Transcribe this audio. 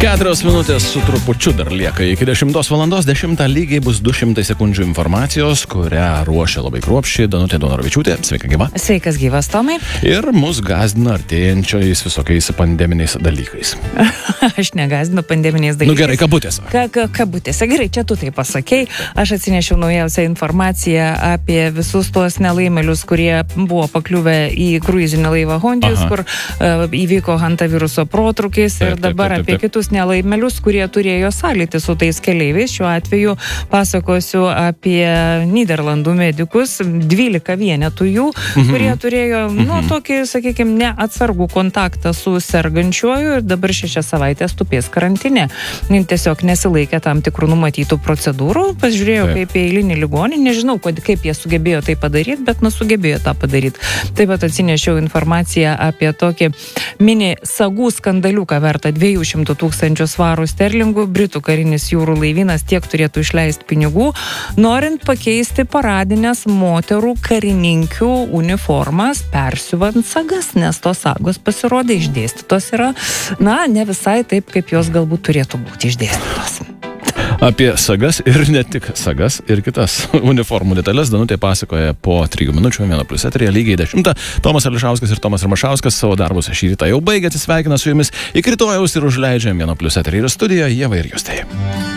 4 minutės su trupučiu dar lieka iki 10 valandos, 10 lygiai bus 200 sekundžių informacijos, kurią ruošia labai kruopščiai Danutė Donoravičiūtė. Sveika gyva. Sveikas gyvas, Tomai. Ir mus gazdina artėjančiais visokiais pandeminiais dalykais. Aš negazdinu pandeminiais dalykais. Gerai, kabutėse. Kabutėse. Gerai, čia tu tai pasakei. Aš atsinešiau naujausią informaciją apie visus tuos nelaimėlius, kurie buvo pakliuvę į kruizinį laivą Hondijus, kur įvyko hantaviruso protrūkis ir dabar apie kitus nelaimėlius, kurie turėjo sąlytį su tais keleiviais. Šiuo atveju pasakosiu apie Nyderlandų medikus, 12 vienetų jų, kurie turėjo, tokį, sakykime, neatsargų kontaktą su sergančiuoju ir dabar 6 savaitės tupės karantine. Tiesiog nesilaikė tam tikrų numatytų procedūrų, pažiūrėjau kaip eilinį ligonį, nežinau, kaip jie sugebėjo tai padaryti, bet sugebėjo tą padaryti. Taip pat atsinešiau informaciją apie tokį mini sagų skandaliuką vertą 200 000 svarų sterlingų. Britų karinis jūrų laivynas tiek turėtų išleisti pinigų, norint pakeisti paradinės moterų karininkių uniformas, persiuvant sagas, nes tos sagos pasirodė išdėstytos yra, ne visai taip, kaip jos galbūt turėtų būti išdėstytos. Apie sagas ir ne tik sagas ir kitas uniformų detalės Danutė pasakoja po 3 minučių 1+ eteryje lygiai 10. Tomas Ališauskas ir Tomas Rimašauskas savo darbus šį rytą jau baigė, atsisveikina su jumis. Iki rytojaus ir užleidžiam 1+ eterį ir studiją Ieva ir Justė.